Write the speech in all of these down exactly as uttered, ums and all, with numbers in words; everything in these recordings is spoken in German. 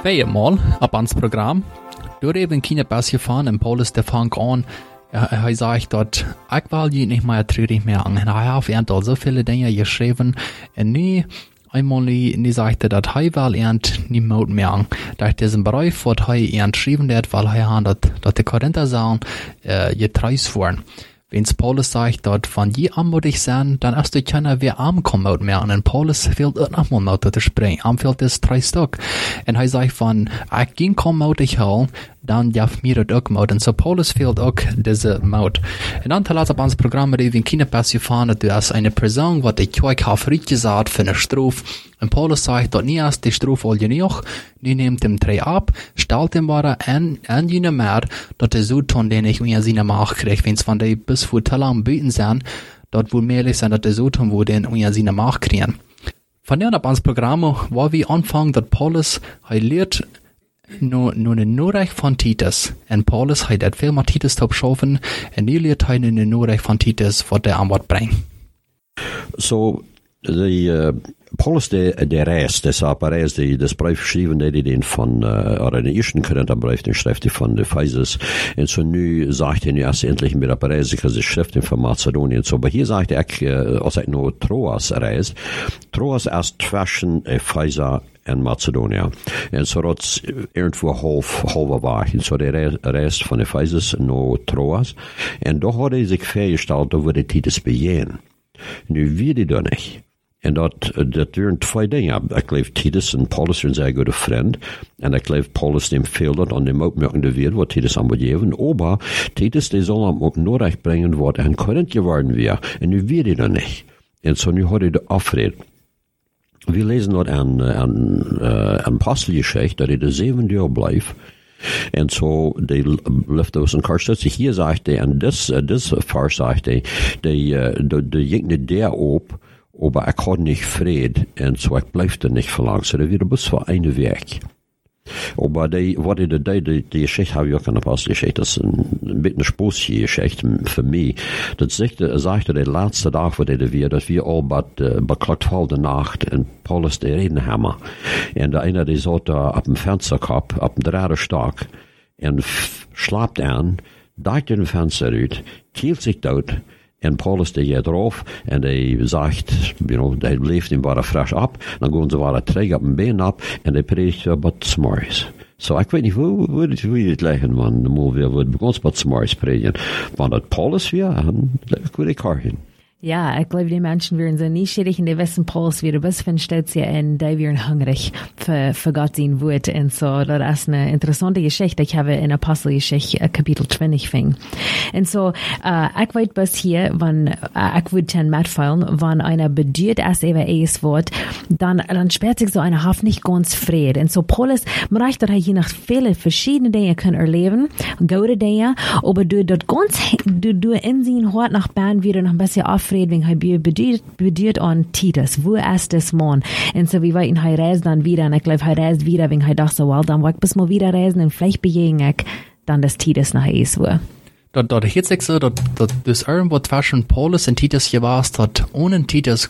Vijfmaal op ons program. Door even keine Bass gefahren en Paulus der fang an. Hij sagt dat ik wil je niet meer treurig meer aan. En hij heeft al so viele Dinge geschreven. En nu einmal nie sagte, dat hij wel ernt niet moed meer aan. Dat diesen Brief wat hij ernt schreven hat, weil hij aan dat, dat de Korinther sagen, äh, getreus worden. Wenn's Paulus sagt, dat van je aanmoedig zijn, dan is de keiner weer aankomt meer aan. En Paulus fehlt ook nog mal moed te spreken. Am fehlt es drei stuk. En hij zegt van, ik ging kom moedig halen, dan jaf mir dat ook moed. En so Paulus fehlt ook deze moed. En dan te laten op ons programma even keine Pass gefahren, dat du als eine Person, wat ik euch have riet gesagt, für eine Strophe. En Paulus sagt, dat niet als die Strophe al genoeg, nu neemt hem drei ab, stelt hem bara en, en jene meer, dat de Zoton, den ich unja zine maag kreeg, wenn's van die bis voor te lang beten zijn, dat wohl mehrlich sein, dat de Zoton, wo den unja zine maag kriegen. Van der op ons programma, waar we anfangen, dat Paulus, hij leert nu, nu een noorrecht van Titus. En Paulus, hij dat veel met Titus te opschaffen, en nu leert hij nu een noorrecht van Titus, wat hij aan wat brengt. So, the, uh, Paulus de, de reist, des Appareils, de, des Brief geschrieben, der die den von, uh, oder den ersten Korintherbrief, den schrift von de Ephesus, und so nu sagt er nu erst endlich mit Appareils, ich die Schrift von Mazedonien, so, aber hier sagt er, uh, als er nur Troas reist, Troas erst zwischen Epheser en Macedonia. En so dat irgendwo half, halve war. En so der Rest von Ephesus no Troas. En doch hat er sich vorgestellt, da würde Titus begehen. Nu wie die da nicht. En dat, dat waren twee dingen. Ik geloof Titus en Paulus zijn zeer goede vriend. En ik geloof Paulus dem veel dat aan de opmerkende weer, wat Titus aan moet geven. Maar Titus, die zal hem ook nodig brengen, wat aan Korinth geworden weer. En nu wie die da nicht. En so nu had hij de afred. Wir lesen dort an, an, uh, an Apostelgeschichte, dat hij de zeven jaar blijft. En so, die left aus een karstutze. Hier sagt hij, en this, uh, this vers sagt hij, die, uh, de, de jikne der op, aber ik had niet vrede, en so, ik blijf er niet verlang. So, dat weer best voor eine Weg. Aber die, wat die, die, die, die Geschichte habe ich auch an der Apostelgeschichte, das ist ein, ein bisschen eine spooksige Geschichte für mich. Das sagte, sagte der letzte Tag, wo der wir, dass wir all bei, bei klokvalde Nacht in Paulus der reden haben. Und der eine, der saß da ab dem Fensterkopf, ab dem dritten Stock, und schlapt an, deicht in den Fenster uit, kielt sich dort, en Paulus die geht drauf, en die sagt, you know, die leeft ihm bara frisch ab, dan gaan ze bara terug op een been ab, en die predigt wat s'morgens. So, ik weet niet, hoe wil je het leggen, man, de moe weer, wordt begon wat s'morgens predigen. Maar dat Paulus weer, dan wil ik haar hin. Ja, ich glaube, die Menschen wären so neugierig und die wissen, Paulus wird ein bisschen stolz und die wären hungrig für, für Gott sein Wort. Und so, das ist eine interessante Geschichte. Ich habe in Apostelgeschichte Kapitel zwanzig fing. Und so, äh, ich weiß bis hier, wenn, äh, ich würde dann mitfallen, wenn einer bedient ist über ein Wort, dann, dann sperrt sich so eine Haft nicht ganz Fried. Und so, Paulus, man reicht, dass er hier noch viele verschiedene Dinge können erleben, gute Dinge, aber du, das ganz, du, du in sein Hort nach Bern wieder noch ein bisschen auf wegen hij beduurt, beduurt aan Titus. Wo ist das Mann? Und so wie weit hij reist dann wieder. Und ich glaube, hij reist wieder, wegen hij dacht so, well, dann will ich bis mal wieder reisen und vielleicht begegne ich dann das Titus nach Eis wo. Dat, dat heet zich zo, dat, dat dus irgendwo zwischen Paulus en Titus gewas, dat ohne Titus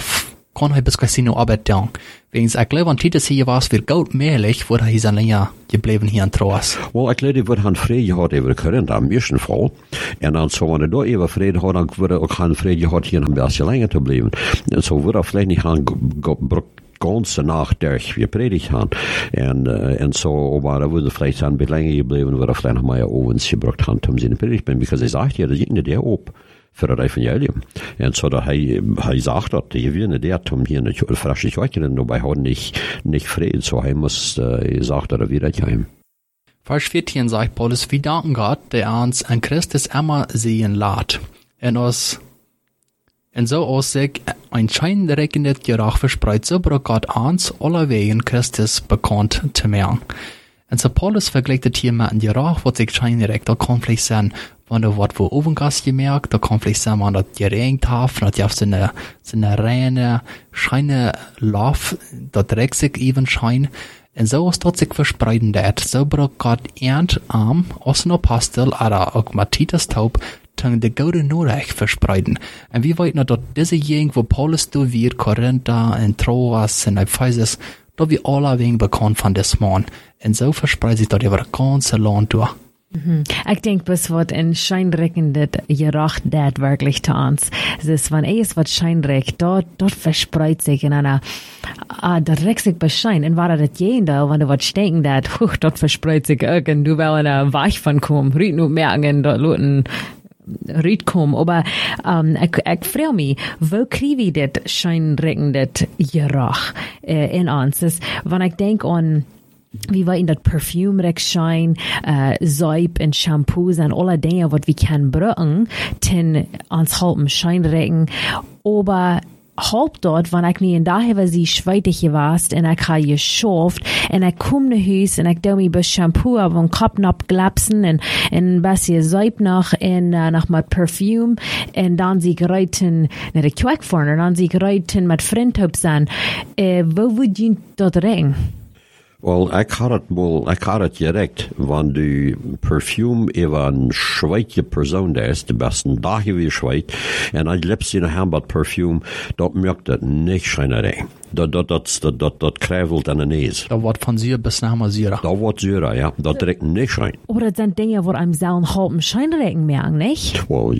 kon hij bis quasi nur Arbeit doen. Wegen ich glaube, an Titus hier was wird gut möglich, wo er hier länger geblieben hier in Troas. Well, ich glaube, wir haben Friede gehabt über Korinth am ersten Fall. Und dann so, wenn er da über Friede hat, dann würde er auch keinen Friede gehabt, hier ein bisschen länger zu bleiben. Und so würde er vielleicht nicht haben, ganze Nacht durch wir predigt haben. Und, uh, und so, aber er würde vielleicht ein bisschen länger geblieben, würde er vielleicht noch mal Owens gebracht haben, um seine Predigt zu because er sagt ja, das ist nicht der ob. Für das Evangelium. Und so, da hij, hij sagt dat, je wil niet dat om hier niet frischen Joikelen, aber hij nicht, nicht Frieden, so hij muss, äh, sagt er wieder heim. Vers vierzehn sagt Paulus, wir danken Gott, der uns an Christus immer sehen lässt. Und uns, und so aus sich ein scheinreckendes Gerach verspreit, so braucht Gott uns allerwegen Christus bekannt zu machen. Und so Paulus vergleicht das hier mit einem Gerach, was sich scheinrecht, da kann vielleicht sein, wenn du was wo Ovengas gemerkt, da kann vielleicht sein, wenn das geregnet hat, und das so eine, so eine reine, scheine Lauf, das dreht sich even schein. Und so ist das sich verspreiten, dat. So braucht Gott ernt am, aus ein Apostel, oder auch mit Titus taub, tang de gute Nachricht verspreiten. Und wir wollten, dass diese Gegend, wo Paulus du wird, Korinther, und Troas, und Ephesus, da wir alle wegen bekannt von des Mann. Und so verspreitet sich dort über das ganze Land durch. Mhm. Ich denke, bis wat in scheinreckendet geracht dat wirklich zu uns. Es ist, wenn es wat scheinrecht, dort, dort verspreit sich in einer, ah, dort regt sich beschein. Und war das jende, wenn du wat stinken dat, huch, dort verspreit sich irgend, du will in einer Weich von kommen, riet nur merken, dort luten, riet kommen. Aber, ähm, ich, ich freu mich, wo kriege ich das scheinreckendet geracht, äh, in uns? Das, wenn ich denk an, wie wir in dat Parfüm rechschein, äh, Seip und Shampoos und alle Dinge, wat wir können brauchen, ten ans halben Scheinrecken. Aber halb dort, wenn ich nie in daher sie schweitig gewast und ich habe geschafft und ich komme nach Haus und ich tue mir bis Shampoo auf und Kopf noch glapsen und, und ein bisschen Seip noch und uh, noch mit Parfüm und dann sie gereiten, nach der Quack vorne, und dann sie gereiten mit Frindhubs an. Äh, wo würd ihr dort rein? Wel, ik had het wel, ik had het direct, want de perfume over een schweitje persoon is, de beste dag wie schweit, en ik liebst in een handbad perfume, dat merkt het niet schijnerij. Dat, dat, dat, dat, dat, dat kruivelt aan de neus. Da wordt van zuur bis naar maar zuur. Dat wordt zuur, ja. Dat direct niet schijn. Oder das sind Dinge, wo einem selben halben Scheinrecken merken, nicht? Wel,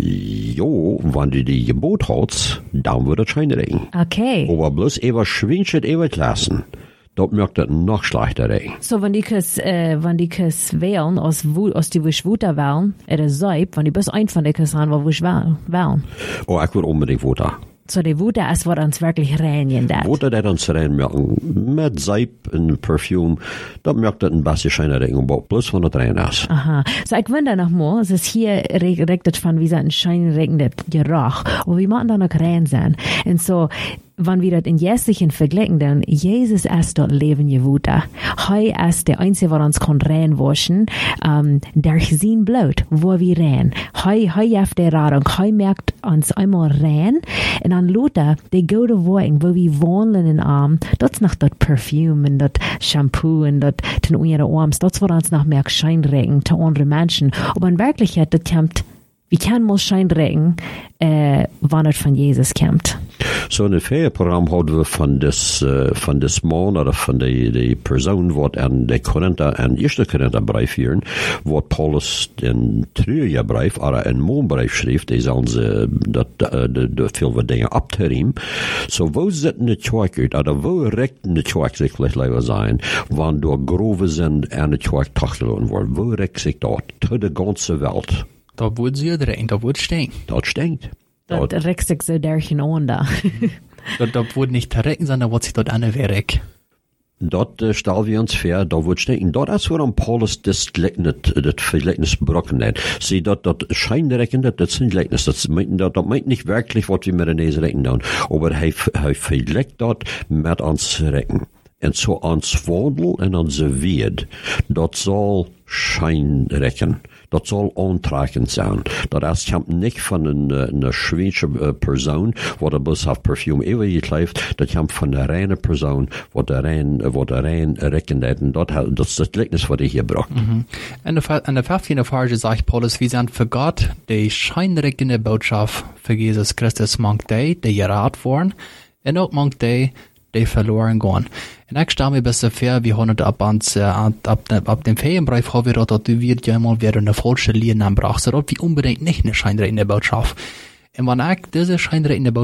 jo, wenn du die Gebot hältst, dann wird es scheinrein. Okay. Aber bloß über schwingt es lassen. Dat merkt het nog schlechter. So, wenn die kes, äh, wenn die kes wählen, aus, aus die wusch Wuter wählen, oder Seip, wenn die bis ein von die kes an, wo wusch wählen. Oh, ich will unbedingt Wuter. So, die Wuter ist, was uns wirklich reinigen dat. Wuter, dat uns reinmerken, mit Seip und Parfüm, dat merkt het ein bisschen scheiner Ring, aber bloß von der rein ist. Aha. So, ich wundere noch mal, es ist hier regnet von, wie so ein scheinregendes Geruch, aber wir machen da noch rein sein. Und so, wenn wir das in Jesuchen vergleichen, dann Jesus ist dort Leben gewuter. Hei ist der Einzige, der uns kann reinwaschen, ähm, durch sein Blut, wo wir rein. Hei, hei auf der Radung, hei merkt uns einmal rein, und dann Luther, die gute Wogen, wo wir wohnen in Arm, das ist noch das Parfüm und das Shampoo und das den unsere Arms, das wird uns noch mehr scheinregen zu anderen Menschen. Aber in Wirklichkeit, das kommt, wie kann man scheinregen, äh, wann es von Jesus kommt. So ein Ferienprogramm haben wir von des, uh, von des Mann oder von der, der Person, die an der Korinther, an ersten Korintherbrief führen, wo Paulus den Treuebrief oder einen Mondbrief schrieb, die sollen sie, dat, dat, viele Dinge abtreiben. So, wo sitzen die Twerk aus, oder wo rechten die Twerk sich vielleicht leider sein, wenn durch Grove sind, an die Twerk tachteln worden? Wo regt sich dort? Zu der ganzen Welt. Da wird sie rein, da wird stinken. Das stinkt. Das regt sich so durch in Onda. da, da wird nicht recken, sondern wird sich dort eine weg. Dort uh, stellen wir uns vor, da wird stinken. Dort ist waarom Paulus das Gleichnis, das Vergleichnis brocken hat. Sie, dort, dort scheinrecken, das sind Gleichnis. Das meint, das meint nicht wirklich, was wir mit der Nase recken tun. Aber er, er vergleicht dort mit uns recken. Und so ans Wandel und ans Wied, dort soll scheinrecken. Dat soll aantrekkend zijn. Dat is niet van een, een schwedische persoon, wat er bus heeft perfume eeuwig leeft. Dat komt van een reine persoon, wat de rein, wat de rein rekken heeft. En dat, dat is het gelijkenis wat ik hier bracht. Mhm. En de, en de vijftiende Verse zegt Paulus, wie zijn voor God de schijnrekkende boodschap voor Jezus Christus mank die, die geraad worden, en ook mank die, die verloren gaan. En ik stel me best ver, wie hebben het ab, ans, uh, ab, ab dem Ferienbrief haben wir dat du wird ja mal wieder eine falsche Linie anbracht, so wie unbedingt nicht eine scheinreine Botschaft. Und wenn ich diese scheinreine Botschaft